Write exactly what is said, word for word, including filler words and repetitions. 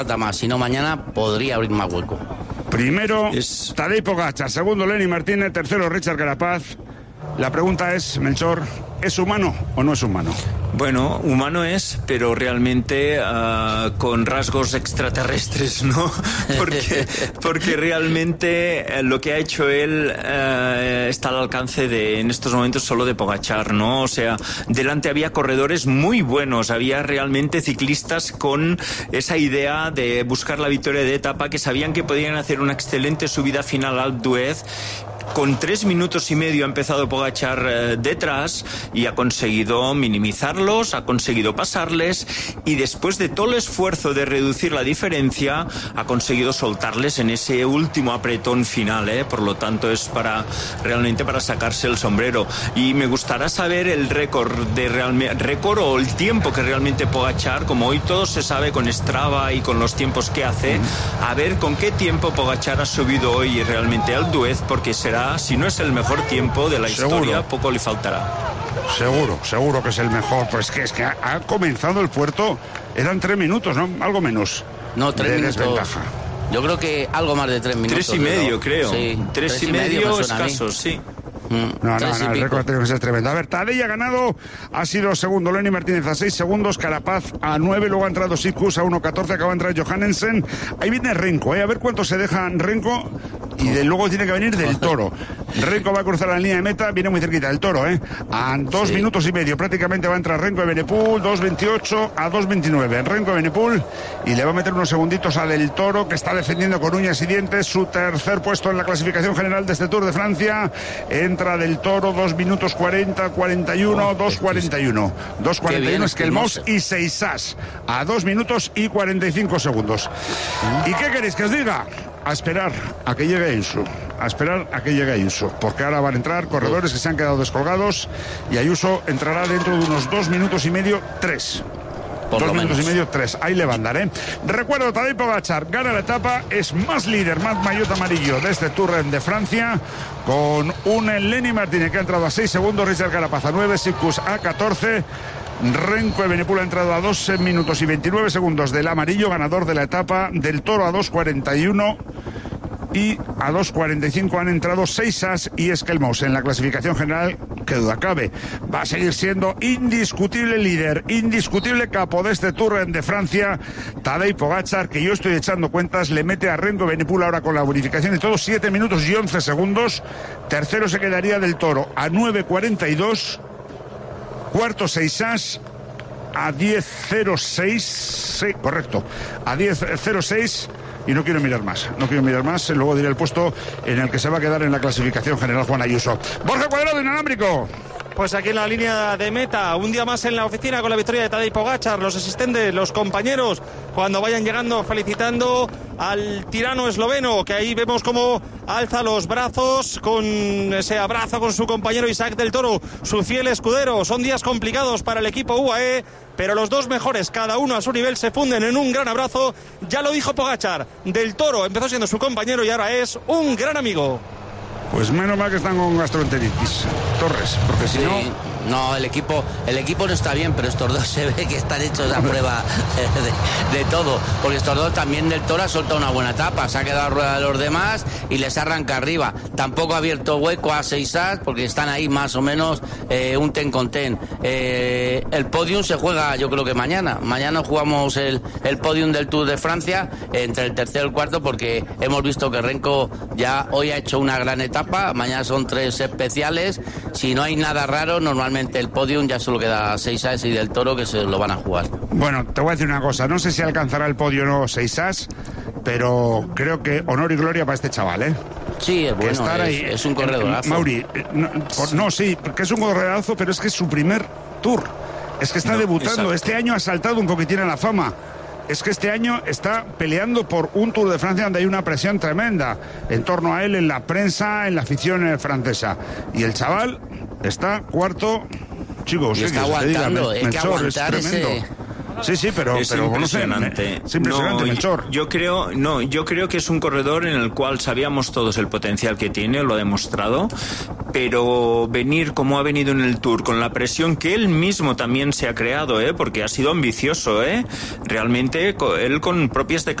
más, si no mañana podría abrir más hueco. Primero, es... Tadej Pogačar. Segundo, Lenny Martínez. Tercero, Richard Carapaz. La pregunta es, Melchor, ¿es humano o no es humano? Bueno, humano es, pero realmente uh, con rasgos extraterrestres, ¿no? Porque, porque realmente eh, lo que ha hecho él uh, está al alcance de, en estos momentos, solo de Pogačar, ¿no? O sea, delante había corredores muy buenos, había realmente ciclistas con esa idea de buscar la victoria de etapa, que sabían que podían hacer una excelente subida final al D'Huez. Con tres minutos y medio ha empezado Pogačar eh, detrás y ha conseguido minimizarlos, ha conseguido pasarles y después de todo el esfuerzo de reducir la diferencia ha conseguido soltarles en ese último apretón final, ¿eh? Por lo tanto es para realmente para sacarse el sombrero. Y me gustará saber el récord de realmente récord o el tiempo que realmente Pogačar, como hoy todo se sabe con Strava y con los tiempos que hace, a ver con qué tiempo Pogačar ha subido hoy realmente al D'Huez, porque será, si no es el mejor tiempo de la Seguro. historia, poco le faltará. Seguro, seguro que es el mejor. Pues que es que ha, ha comenzado el puerto, eran tres minutos, ¿no? Algo menos. No, tres de minutos. Desventaja. Yo creo que algo más de tres minutos. Tres y medio, creo. creo. Sí, tres, tres y medio, medio escasos, sí. No, no, no, el récord tiene que ser tremendo. A ver, Tadej ha ganado, ha sido segundo Lenny Martínez a seis segundos, Carapaz a nueve, luego ha entrado Sitkus a uno catorce, acaba de entrar Johannesen. Ahí viene Renko, ¿eh? A ver cuánto se deja Renko y de luego tiene que venir del Toro. Renko va a cruzar la línea de meta, viene muy cerquita del Toro, ¿eh? A dos sí. minutos y medio prácticamente va a entrar Renko de Benepul, dos veintiocho a dos veintinueve. Renko de Benepul y le va a meter unos segunditos a del Toro, que está defendiendo con uñas y dientes su tercer puesto en la clasificación general de este Tour de Francia. Entra del Toro, dos minutos cuarenta, cuarenta y uno, dos cuarenta y uno. dos cuarenta y uno es que el Mos y Seisas a dos minutos y cuarenta y cinco segundos. ¿Y qué queréis que os diga? A esperar a que llegue Ayuso, a esperar a que llegue Ayuso, porque ahora van a entrar corredores que se han quedado descolgados y Ayuso entrará dentro de unos dos minutos y medio, tres. Por Dos minutos menos. y medio, tres. Ahí le van a dar, ¿eh? Recuerdo, Tadej Pogačar gana la etapa, es más líder, más maillot amarillo de este Tour de Francia, con un Lenny Martínez que ha entrado a seis segundos, Richard Carapaz a nueve, Sitkus a catorce. Renko de Benepul ha entrado a dos minutos y veintinueve segundos del amarillo, ganador de la etapa. Del Toro a dos cuarenta y uno. Y a dos cuarenta y cinco han entrado Seisas y Esquelmos en la clasificación general, que duda cabe. Va a seguir siendo indiscutible líder, indiscutible capo de este Tour de Francia, Tadej Pogačar, que yo estoy echando cuentas, le mete a Renko Benepul ahora con la bonificación de todos, siete minutos y once segundos. Tercero se quedaría del Toro a nueve cuarenta y dos. Cuarto Seisas a diez cero seis. Sí, correcto. A diez cero seis. Y no quiero mirar más, no quiero mirar más, luego diré el puesto en el que se va a quedar en la clasificación general Juan Ayuso. Borja Cuadrado, inalámbrico. Pues aquí en la línea de meta, un día más en la oficina con la victoria de Tadej Pogačar, los asistentes, los compañeros, cuando vayan llegando felicitando al tirano esloveno, que ahí vemos cómo alza los brazos con ese abrazo con su compañero Isaac del Toro, su fiel escudero. Son días complicados para el equipo U A E, pero los dos mejores, cada uno a su nivel, se funden en un gran abrazo. Ya lo dijo Pogačar, del Toro empezó siendo su compañero y ahora es un gran amigo. Pues menos mal que están con gastroenteritis, Torres, porque si sí, no... No, el equipo el equipo no está bien, pero estos dos se ve que están hechos a prueba de, de todo, porque estos dos también del Toro ha soltado una buena etapa, se ha quedado a rueda de los demás y les arranca arriba. Tampoco ha abierto hueco a Seisas, porque están ahí más o menos eh, un ten con ten. Eh, el podium se juega, yo creo que mañana. Mañana jugamos el, el podium del Tour de Francia entre el tercero y el cuarto, porque hemos visto que Renko ya hoy ha hecho una gran etapa, mañana son tres especiales. Si no hay nada raro, normalmente el podium ya solo queda Seisas y del Toro, que se lo van a jugar. Bueno, te voy a decir una cosa, no sé si alcanzará el podio o no Seisas, pero creo que honor y gloria para este chaval, ¿eh? Sí, es bueno, estar es, ahí, es un corredorazo. Mauri, no, no, sí, porque es un corredorazo, pero es que es su primer Tour. Es que está no, debutando, exacto. Este año ha saltado un poquitín a la fama. Es que este año está peleando por un Tour de Francia donde hay una presión tremenda en torno a él, en la prensa, en la afición francesa. Y el chaval está cuarto, chicos. Y está aguantando, es que aguantar ese, Sí, sí, pero es pero, impresionante. No sé, es impresionante, no, Melchor. Yo, yo creo, no, yo creo que es un corredor en el cual sabíamos todos el potencial que tiene, lo ha demostrado, pero venir como ha venido en el Tour, con la presión que él mismo también se ha creado, ¿eh? Porque ha sido ambicioso, ¿eh? Realmente él con propias declaraciones